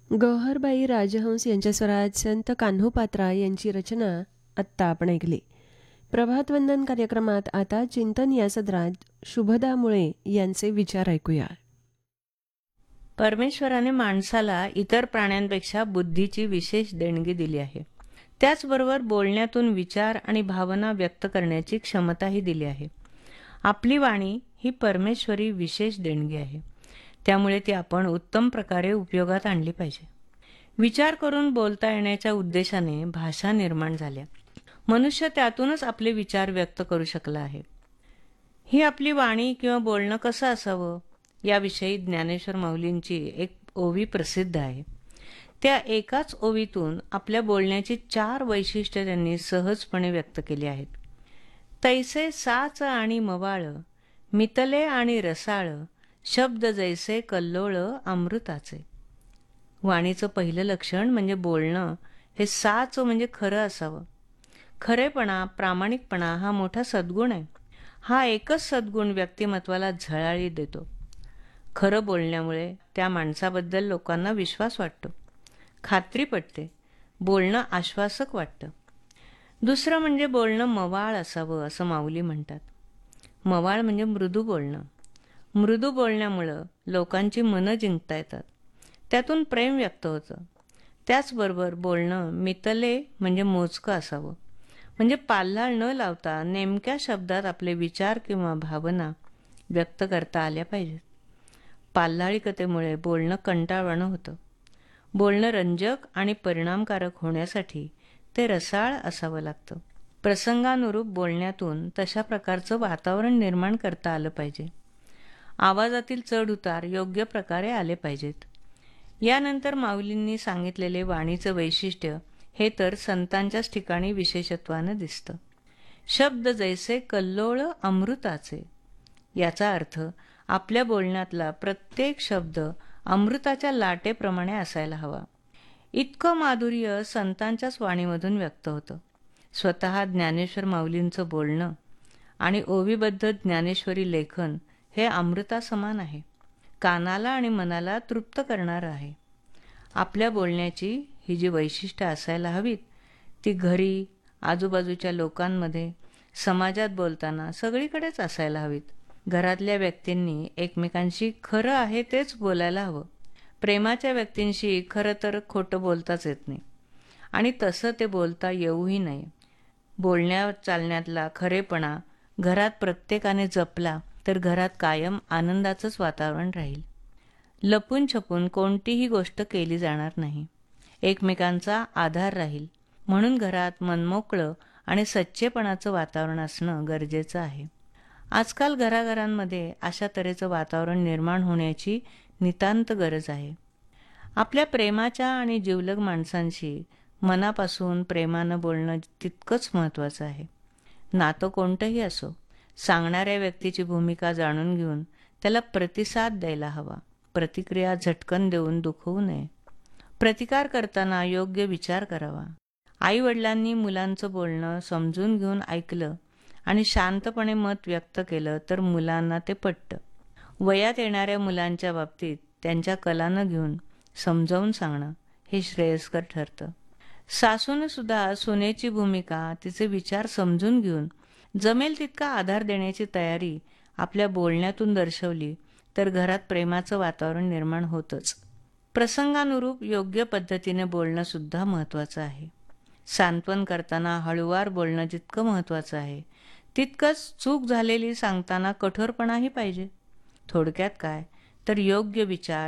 गौहरबाई राजहंस यांच्या स्वरात संत कान्होपात्रा यांची रचना आत्ता आपण ऐकली. प्रभातवंदन कार्यक्रमात आता चिंतन या सदरात शुभदा मुळे यांचे विचार ऐकूया. परमेश्वराने माणसाला इतर प्राण्यांपेक्षा बुद्धीची विशेष देणगी दिली आहे. त्याचबरोबर बोलण्यातून विचार आणि भावना व्यक्त करण्याची क्षमताही दिली आहे. आपली वाणी ही परमेश्वरी विशेष देणगी आहे. त्यामुळे ती आपण उत्तम प्रकारे उपयोगात आणली पाहिजे. विचार करून बोलता येण्याच्या उद्देशाने भाषा निर्माण झाल्या. मनुष्य त्यातूनच आपले विचार व्यक्त करू शकला आहे. ही आपली वाणी किंवा बोलणं कसं असावं याविषयी ज्ञानेश्वर माऊलींची एक ओवी प्रसिद्ध आहे. त्या एकाच ओवीतून आपल्या बोलण्याची 4 वैशिष्ट्ये त्यांनी सहजपणे व्यक्त केली आहेत. तैसे साच आणि मवाळ, मितले आणि रसाळ, शब्द जैसे कल्लोळ अमृताचे. वाणीचं पहिलं लक्षण म्हणजे बोलणं हे साच म्हणजे खरं असावं. खरेपणा, प्रामाणिकपणा हा मोठा सद्गुण आहे. हा एकच सद्गुण व्यक्तिमत्वाला झळाळी देतो. खरं बोलण्यामुळे त्या माणसाबद्दल लोकांना विश्वास वाटतो, खात्री पटते, बोलणं आश्वासक वाटतं. दुसरं म्हणजे बोलणं मवाळ असावं असं माऊली म्हणतात. मवाळ म्हणजे मृदू बोलणं. मृदू बोलण्यामुळं लोकांची मनं जिंकता येतात, त्यातून प्रेम व्यक्त होतं. त्याचबरोबर बोलणं मितले म्हणजे मोजकं असावं, म्हणजे पाल्हाळ न लावता नेमक्या शब्दात आपले विचार किंवा भावना व्यक्त करता आल्या पाहिजेत. पाल्हाळिकतेमुळे बोलणं कंटाळवाणं होतं. बोलणं रंजक आणि परिणामकारक होण्यासाठी ते रसाळ असावं लागतं. प्रसंगानुरूप बोलण्यातून तशा प्रकारचं वातावरण निर्माण करता आलं पाहिजे. आवाजातील चढ उतार योग्य प्रकारे आले पाहिजेत. यानंतर माऊलींनी सांगितलेले वाणीचं वैशिष्ट्य हे तर संतांच्याच ठिकाणी विशेषत्वानं दिसतं. शब्द जैसे कल्लोळ अमृताचे. याचा अर्थ आपल्या बोलण्यातला प्रत्येक शब्द अमृताच्या लाटेप्रमाणे असायला हवा. इतकं माधुर्य संतांच्याच वाणीमधून व्यक्त होतं. स्वतः ज्ञानेश्वर माऊलींचं बोलणं आणि ओवीबद्ध ज्ञानेश्वरी लेखन हे अमृतासमान आहे. कानाला आणि मनाला तृप्त करणारं आहे. आपल्या बोलण्याची ही जी वैशिष्ट्य असायला हवीत ती घरी, आजूबाजूच्या लोकांमध्ये, समाजात बोलताना सगळीकडेच असायला हवीत. घरातल्या व्यक्तींनी एकमेकांशी खरं आहे तेच बोलायला हवं. प्रेमाच्या व्यक्तींशी खरं तर खोटं बोलताच येत नाही आणि तसं ते बोलता येऊही नाही. बोलण्या चालण्यातला खरेपणा घरात प्रत्येकाने जपला तर घरात कायम आनंदाचंच वातावरण राहील. लपून छपून कोणतीही गोष्ट केली जाणार नाही. एकमेकांचा आधार राहील. म्हणून घरात मनमोकळं आणि सच्चेपणाचं वातावरण असणं गरजेचं आहे. आजकाल घराघरांमध्ये अशा तऱ्हेचं वातावरण निर्माण होण्याची नितांत गरज आहे. आपल्या प्रेमाच्या आणि जिवलग माणसांशी मनापासून प्रेमानं बोलणं तितकंच महत्त्वाचं आहे. नातं कोणतंही असो, सांगणाऱ्या व्यक्तीची भूमिका जाणून घेऊन त्याला प्रतिसाद द्यायला हवा. प्रतिक्रिया झटकन देऊन दुखवू नये. प्रतिकार करताना योग्य विचार करावा. आईवडिलांनी मुलांचं बोलणं समजून घेऊन ऐकलं आणि शांतपणे मत व्यक्त केलं तर मुलांना ते पटतं. वयात येणाऱ्या मुलांच्या बाबतीत त्यांच्या कलानं घेऊन समजावून सांगणं हे श्रेयस्कर ठरतं. सासूनं सुद्धा सुनेची भूमिका, तिचे विचार समजून घेऊन जमेल तितका आधार देण्याची तयारी आपल्या बोलण्यातून दर्शवली तर घरात प्रेमाचं वातावरण निर्माण होतंच. प्रसंगानुरूप योग्य पद्धतीने बोलणं सुद्धा महत्त्वाचं आहे. सांत्वन करताना हळूवार बोलणं जितकं महत्त्वाचं आहे तितकंच चूक झालेली सांगताना कठोरपणाही पाहिजे. थोडक्यात काय तर योग्य विचार,